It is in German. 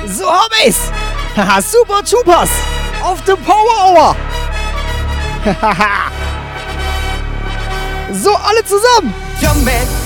So hab ich's. Haha, super Chupas. Auf dem Power Hour. So, alle zusammen. Ja, man.